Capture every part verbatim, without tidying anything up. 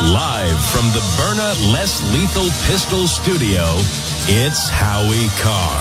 Live from the Byrna Less Lethal Pistol Studio, it's Howie Carr.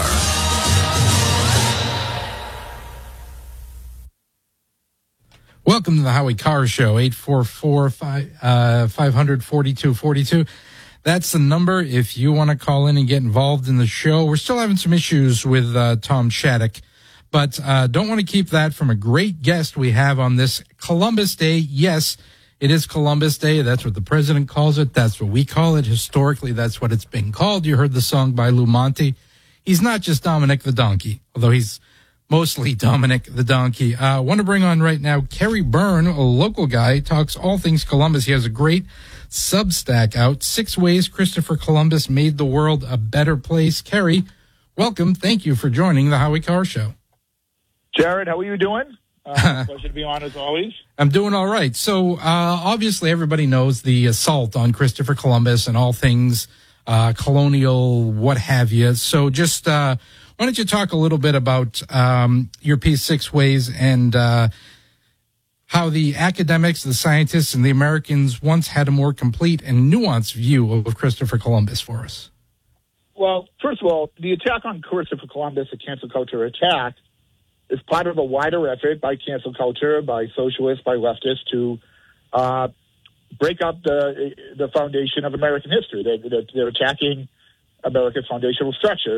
Welcome to the Howie Carr Show, eight four four, five hundred, forty-two forty-two. That's the number if you want to call in and get involved in the show. We're still having some issues with uh, Tom Shattuck, but uh, don't want to keep that from a great guest we have on this Columbus Day. Yes, it is Columbus Day. That's what the president calls it. That's what we call it. Historically, that's what it's been called. You heard the song by Lou Monte. He's not just Dominic the Donkey, although he's mostly Dominic the Donkey. I uh, want to bring on right now Kerry Byrne, a local guy, talks all things Columbus. He has a great Substack out, Six Ways Christopher Columbus Made the World a Better Place. Kerry, welcome. Thank you for joining the Howie Carr Show. Jared, how are you doing? Uh, pleasure to be on as always. I'm doing all right. So uh, obviously everybody knows the assault on Christopher Columbus and all things uh, colonial, what have you. So just uh, why don't you talk a little bit about um, your piece, Six Ways, and uh, how the academics, the scientists, and the Americans once had a more complete and nuanced view of Christopher Columbus for us? Well, first of all, the attack on Christopher Columbus, the cancel culture attack, is part of a wider effort by cancel culture, by socialists, by leftists to uh, break up the the foundation of American history. They, they're, they're attacking America's foundational structure.